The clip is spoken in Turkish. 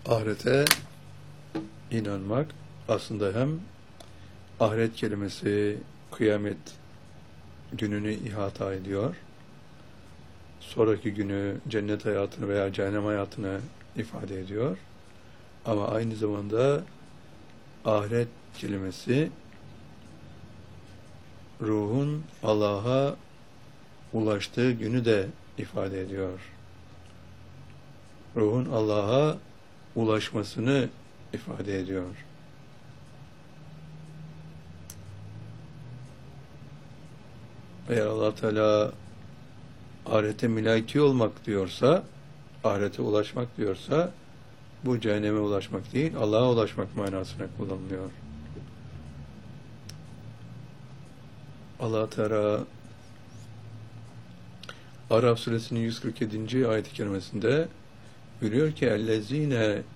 Ahirete inanmak aslında hem ahiret kelimesi kıyamet gününü ihata ediyor, sonraki günü cennet hayatını veya cehennem hayatını ifade ediyor. Ama aynı zamanda ahiret kelimesi ruhun Allah'a ulaştığı günü de ifade ediyor. Ruhun Allah'a ulaşmasını ifade ediyor. Eğer Allah Teala ahirete mülaki olmak diyorsa, ahirete ulaşmak diyorsa, bu cehenneme ulaşmak değil, Allah'a ulaşmak manasına kullanılıyor. Allah Teala Araf suresinin 147. ayet-i kerimesinde buyuruyor ki اَلَّذ۪ينَ